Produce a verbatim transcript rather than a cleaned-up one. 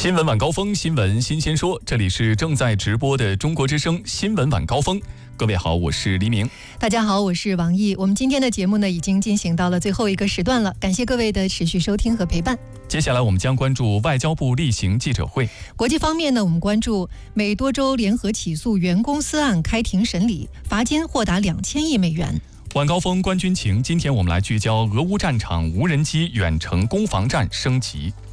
新闻晚高峰，新闻新鲜说，这里是正在直播的中国之声新闻晚高峰。各位好，我是黎明。 大家好，我是王毅。我们今天的节目呢，已经进行到了最后一个时段了，感谢各位的持续收听和陪伴。 接下来我们将关注外交部例行记者会。 国际方面呢，我们关注美多州联合起诉原公司案开庭审理，罚金或达两千亿美元。 晚高峰观军情，今天我们来聚焦俄乌战场无人机远程攻防战升级。